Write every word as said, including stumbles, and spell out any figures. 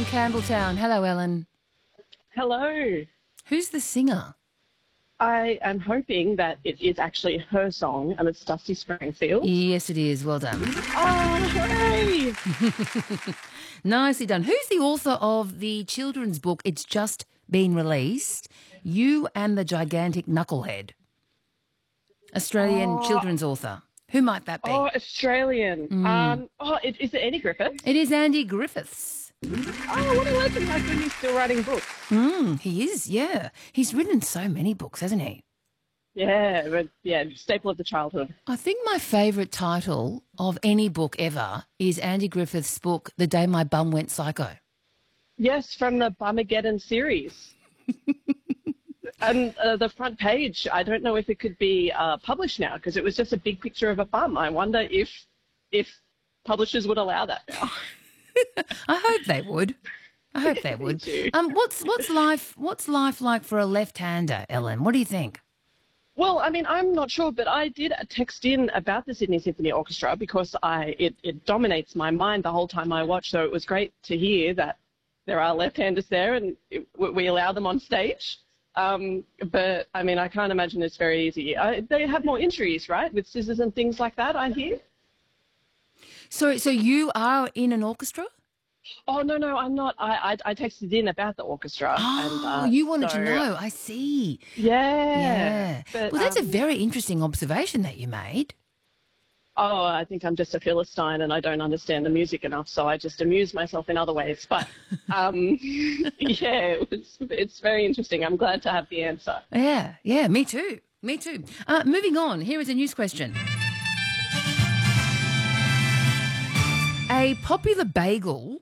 in Campbelltown. Hello, Ellen. Hello. Who's the singer? I am hoping that it is actually her song and it's Dusty Springfield. Yes, it is. Well done. Oh, hooray! Nicely done. Who's the author of the children's book It's Just Been Released, You and the Gigantic Knucklehead? Australian Oh. children's author. Who might that be? Oh, Australian. Mm. Um, oh, it, is it Andy Griffith? It is Andy Griffiths. Oh, what a legend. Like when he's still writing books. Mm, he is, yeah. He's written so many books, hasn't he? Yeah, but yeah, staple of the childhood. I think my favourite title of any book ever is Andy Griffith's book, The Day My Bum Went Psycho. Yes, from the Bumageddon series. And uh, the front page, I don't know if it could be uh, published now because it was just a big picture of a bum. I wonder if if publishers would allow that now. I hope they would. I hope they would. too. Um, what's what's life what's life like for a left-hander, Ellen? What do you think? Well, I mean, I'm not sure, but I did text in about the Sydney Symphony Orchestra because I it, it dominates my mind the whole time I watch. So it was great to hear that there are left-handers there and it, we allow them on stage. Um, but, I mean, I can't imagine it's very easy. I, they have more injuries, right, with scissors and things like that, I hear. So, so you are in an orchestra? Oh, no, no, I'm not. I, I, I texted in about the orchestra. Oh, and, uh, you wanted so, to know. I see. Yeah. Yeah. But, well, that's um, a very interesting observation that you made. Oh, I think I'm just a Philistine and I don't understand the music enough, so I just amuse myself in other ways. But, um, yeah, it was, it's very interesting. I'm glad to have the answer. Yeah, yeah, me too. Me too. Uh, moving on, here is a news question. A popular bagel